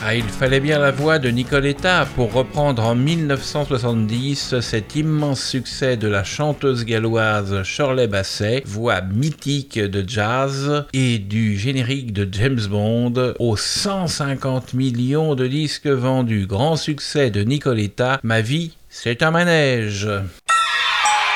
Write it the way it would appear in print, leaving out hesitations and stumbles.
Ah, il fallait bien la voix de Nicoletta pour reprendre en 1970 cet immense succès de la chanteuse galloise Shirley Bassey, voix mythique de jazz et du générique de James Bond aux 150 millions de disques vendus. Grand succès de Nicoletta, Ma vie, c'est un manège.